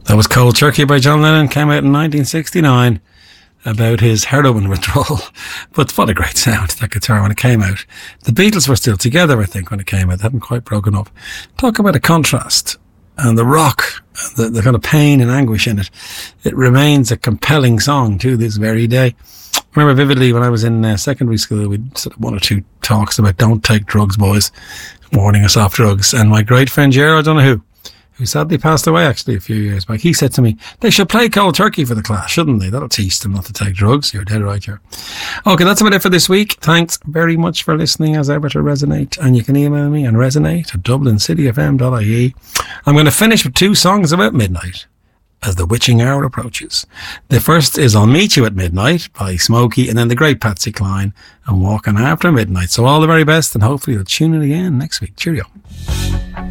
That was Cold Turkey by John Lennon, came out in 1969, about his heroin withdrawal. But what a great sound, that guitar, when it came out. The Beatles were still together, I think, when it came out. They hadn't quite broken up. Talk about a contrast. And the rock, the kind of pain and anguish in it. It remains a compelling song to this very day. I remember vividly when I was in secondary school, we'd sort of one or two talks about don't take drugs, boys, warning us off drugs. And my great friend Gerard Donahue, who sadly passed away actually a few years back, he said to me, they should play Cold Turkey for the class, shouldn't they? That'll teach them not to take drugs. You're dead right here. Okay, that's about it for this week. Thanks very much for listening as ever to Resonate. And you can email me on resonate@dublincityfm.ie. I'm going to finish with two songs about midnight as the witching hour approaches. The first is I'll Meet You at Midnight by Smokey, and then the great Patsy Cline and Walking After Midnight. So all the very best, and hopefully you'll tune in again next week. Cheerio.